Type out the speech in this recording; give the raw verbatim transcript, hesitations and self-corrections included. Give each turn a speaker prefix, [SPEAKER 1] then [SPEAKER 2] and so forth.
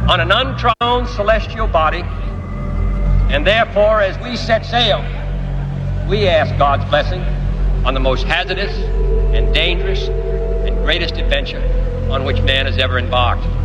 [SPEAKER 1] on an untrodden celestial body, and therefore, as we set sail, we ask God's blessing on the most hazardous and dangerous and greatest adventure on which man has ever embarked.